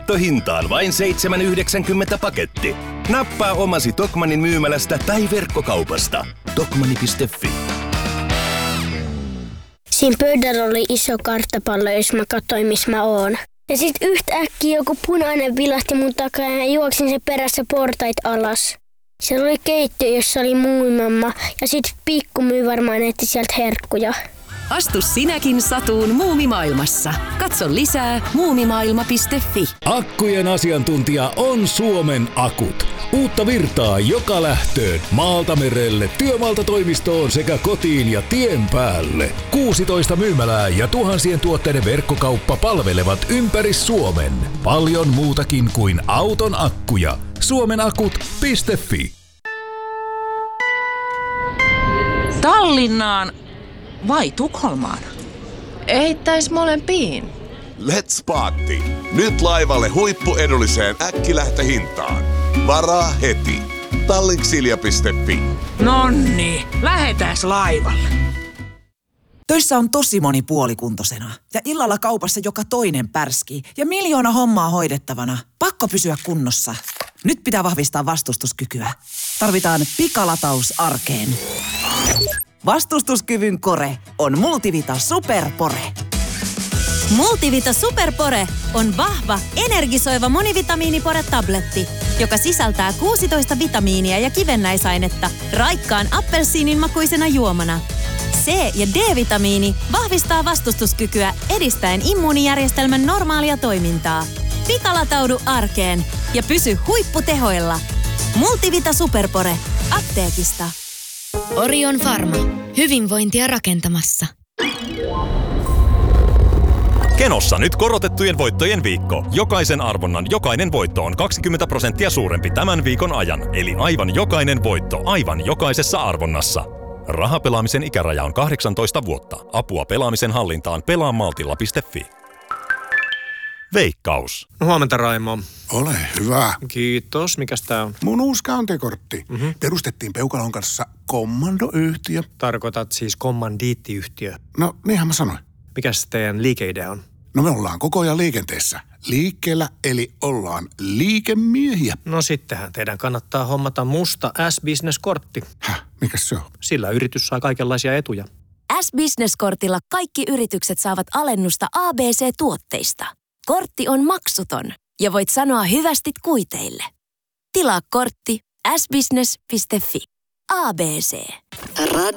Nettohintaan vain 7,90 paketti. Nappaa omasi Tokmannin myymälästä tai verkkokaupasta. Tokmanni.fi. Siinä pöydällä oli iso karttapallo, jos mä katsoin, missä mä oon. Ja sit yhtäkkiä joku punainen vilahti mun takaa ja juoksin sen perässä portait alas. Siellä oli keittiö, jossa oli muumimamma ja sit pikkumyy varmaan etti sieltä herkkuja. Astu sinäkin satuun muumimaailmassa. Katso lisää muumimaailma.fi. Akkujen asiantuntija on Suomen Akut. Uutta virtaa joka lähtöön, maalta merelle, työmaalta toimistoon sekä kotiin ja tien päälle. 16 myymälää ja tuhansien tuotteiden verkkokauppa palvelevat ympäri Suomen. Paljon muutakin kuin auton akkuja. Suomenakut.fi. Tallinnaan vai Tukholmaan? Eittäis molempiin. Let's party! Nyt laivalle huippuedulliseen äkkilähtöhintaan. Varaa heti. Tallinksilja.fi. Nonni, lähetääs laivalle. Töissä on tosi moni puolikuntosena ja illalla kaupassa joka toinen pärskii ja miljoona hommaa hoidettavana. Pakko pysyä kunnossa. Nyt pitää vahvistaa vastustuskykyä. Tarvitaan pikalataus arkeen. Vastustuskyvyn kore on Multivita Superpore. Multivita Superpore on vahva, energisoiva monivitamiinipore-tabletti, joka sisältää 16 vitamiinia ja kivennäisainetta raikkaan appelsiinin makuisena juomana. C- ja D-vitamiini vahvistaa vastustuskykyä edistäen immuunijärjestelmän normaalia toimintaa. Pikalataudu arkeen ja pysy huipputehoilla. Multivita Superpore. Apteekista. Orion Pharma. Hyvinvointia rakentamassa. Kenossa nyt korotettujen voittojen viikko. Jokaisen arvonnan jokainen voitto on 20% suurempi tämän viikon ajan. Eli aivan jokainen voitto aivan jokaisessa arvonnassa. Rahapelaamisen ikäraja on 18 vuotta. Apua pelaamisen hallintaan pelaamaltilla.fi. Veikkaus. Huomenta, Raimo. Ole hyvä. Kiitos. Mikäs tää on? Mun uusi kantekortti. Perustettiin Peukalon kanssa kommandoyhtiö. Tarkoitat siis kommandiittiyhtiö? No, niinhän mä sanoin. Mikäs teidän liikeidea on? No me ollaan koko ajan liikenteessä. Liikkeellä, eli ollaan liikemiehiä. No sittenhän teidän kannattaa hommata musta S-Business-kortti. Häh? Mikäs se on? Sillä yritys saa kaikenlaisia etuja. S-Business-kortilla kaikki yritykset saavat alennusta ABC-tuotteista. Kortti on maksuton ja voit sanoa hyvästit kuiteille. Tilaa kortti s-business.fi. ABC.